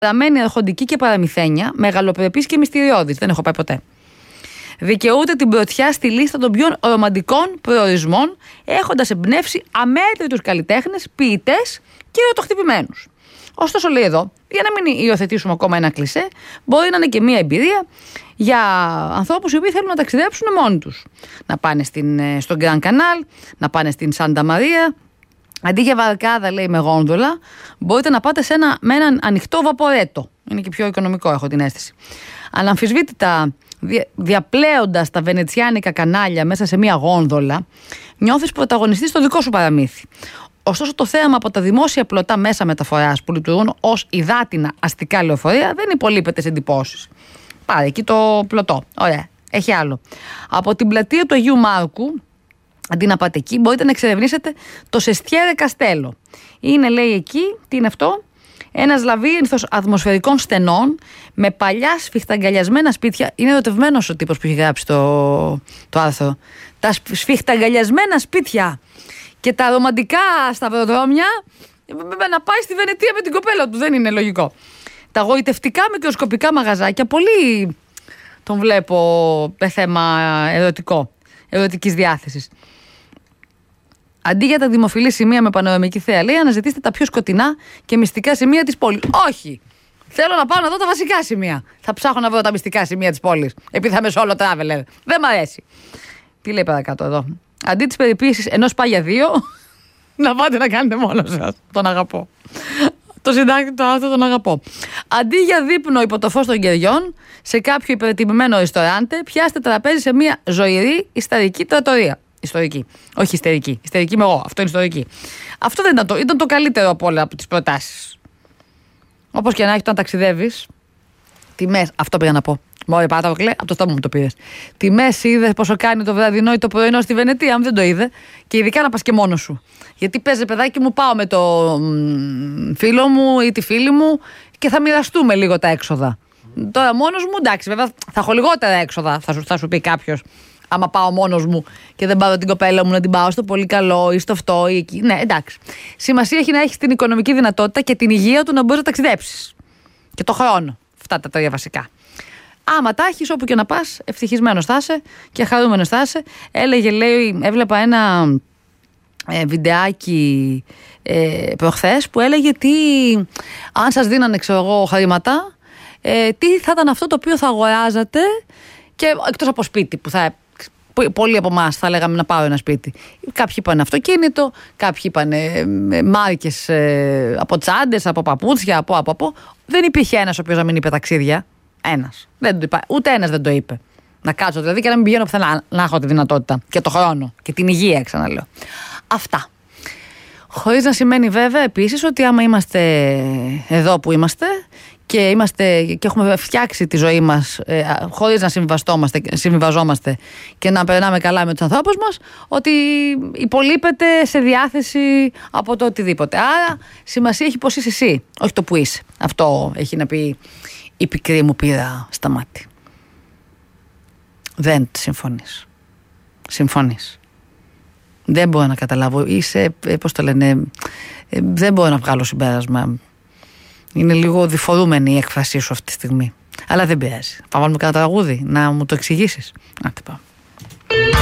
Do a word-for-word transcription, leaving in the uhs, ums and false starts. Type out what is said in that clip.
Παραμένει αρχοντική και παραμυθένια, μεγαλοπρεπής και μυστηριώδης. Δεν έχω πάει ποτέ. Δικαιούται την πρωτιά στη λίστα των πιο ρομαντικών προορισμών, έχοντας εμπνεύσει αμέτρητους καλλιτέχνες, ποιητές και ερωτοχτυπημένους. Ωστόσο, λέει εδώ, για να μην υιοθετήσουμε ακόμα ένα κλισέ, μπορεί να είναι και μία εμπειρία για ανθρώπους οι οποίοι θέλουν να ταξιδέψουν μόνοι τους. Να πάνε στην, στο Γκραν Κανάλ, να πάνε στην Σάντα Μαρία. Αντί για βαρκάδα, λέει, με γόνδολα, μπορείτε να πάτε σε ένα, με έναν ανοιχτό βαπορέτο. Είναι και πιο οικονομικό, έχω την αίσθηση. Αναμφισβήτητα, δια, διαπλέοντας τα βενετσιάνικα κανάλια μέσα σε μία γόνδολα, νιώθεις πρωταγωνιστής στο δικό σου παραμύθι. Ωστόσο, το θέαμα από τα δημόσια πλωτά μέσα μεταφοράς που λειτουργούν ως υδάτινα αστικά λεωφορεία δεν υπολείπεται σε εντυπώσεις. Πάρε εκεί το πλωτό. Ωραία. Έχει άλλο. Από την πλατεία του Αγίου Μάρκου, αντί να πάτε εκεί, μπορείτε να εξερευνήσετε το Σεστιέρε Καστέλο. Είναι, λέει, εκεί, τι είναι αυτό, ένας λαβύρινθος ατμοσφαιρικών στενών με παλιά σφιχταγκαλιασμένα σπίτια. Είναι ερωτευμένος ο τύπος που έχει γράψει το, το άρθρο. Τα σφιχταγκαλιασμένα σπίτια και τα ρομαντικά σταυροδρόμια, να πάει στη Βενετία με την κοπέλα του. Δεν είναι λογικό. Τα γοητευτικά μικροσκοπικά μαγαζάκια, πολύ τον βλέπω με θέμα ερωτικό, ερωτικής διάθεσης. Αντί για τα δημοφιλή σημεία με πανοραμική θέα, λέει, αναζητήστε τα πιο σκοτεινά και μυστικά σημεία της πόλης. Όχι! Θέλω να πάω να δω τα βασικά σημεία. Θα ψάχνω να βρω τα μυστικά σημεία της πόλης. Επειδή θα είμαι solo traveler. Δεν μ' αρέσει. Τι λέει παρακάτω εδώ. Αντί της περιποίησης ενός πάει για δύο, να πάτε να κάνετε μόνος σας. Τον αγαπώ. Το συντάκτη το άρθρο τον αγαπώ. Αντί για δείπνο υπό το φως των κεριών, σε κάποιο υπερτιμημένο ρεστοράντε, πιάστε τραπέζι σε μια ζωηρή ιστορική τρατορία. Ιστορική. Όχι ιστερική. Ιστερική είμαι εγώ. Αυτό είναι ιστορική. Αυτό δεν ήταν το, ήταν το καλύτερο από όλα από τις προτάσεις. Όπως και να έχει, όταν ταξιδεύεις, τιμές. Αυτό πήγα να πω. Μωρέ, Πάτροκλε, από το στόμα μου το πήρες. Τιμές είδε πόσο κάνει το βραδινό ή το πρωινό στη Βενετία, αν δεν το είδε. Και ειδικά να πας και μόνος σου. Γιατί παίζει, παιδάκι μου, πάω με το φίλο μου ή τη φίλη μου και θα μοιραστούμε λίγο τα έξοδα. Τώρα μόνος μου, εντάξει, βέβαια θα έχω λιγότερα έξοδα, θα σου, θα σου πει κάποιος. Άμα πάω μόνος μου και δεν πάρω την κοπέλα μου να την πάω στο πολύ καλό ή στο αυτό ή εκεί. Ναι, εντάξει. Σημασία έχει να έχεις την οικονομική δυνατότητα και την υγεία του να μπορείς να ταξιδέψεις. Και το χρόνο. Αυτά τα τρία βασικά. Άμα τα έχεις, όπου και να πας, ευτυχισμένος θα είσαι και χαρούμενος θα είσαι. Έλεγε, λέει, έβλεπα ένα ε, βιντεάκι ε, προχθές που έλεγε τι, αν σας δίνανε, ξέρω εγώ, χρήματα, ε, τι θα ήταν αυτό το οποίο θα αγοράζατε και εκτός από σπίτι που θα. Πολλοί από εμάς θα λέγαμε να πάω ένα σπίτι. Κάποιοι είπαν αυτοκίνητο, κάποιοι είπαν ε, μάρκες ε, από τσάντες, από παπούτσια, από, από, από. Δεν υπήρχε ένας ο οποίος να μην είπε ταξίδια. Ένας. Δεν το είπα. Ούτε ένας δεν το είπε. Να κάτσω δηλαδή και να μην πηγαίνω πουθενά, να έχω τη δυνατότητα και το χρόνο και την υγεία, ξαναλέω. Αυτά. Χωρίς να σημαίνει βέβαια επίσης ότι άμα είμαστε εδώ που είμαστε και, είμαστε, και έχουμε φτιάξει τη ζωή μας ε, χωρίς να συμβιβαζόμαστε και να περνάμε καλά με τους ανθρώπους μας, ότι υπολείπεται σε διάθεση από το οτιδήποτε. Άρα σημασία έχει πως είσαι εσύ, όχι το που είσαι. Αυτό έχει να πει η πικρή μου πήρα στα μάτια. Δεν συμφωνείς. Συμφωνείς. Δεν μπορώ να καταλάβω. Είσαι, πώς το λένε, ε, δεν μπορώ να βγάλω συμπέρασμα. Είναι λίγο διφορούμενη η έκφρασή σου αυτή τη στιγμή. Αλλά δεν πειράζει. Θα βάλουμε κανένα τραγούδι να μου το εξηγήσεις. Να, τι πάω.